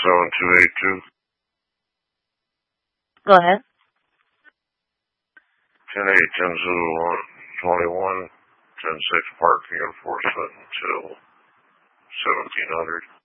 7282. Go ahead. 10-8-10-0-21, 10-6 parking enforcement until 1700.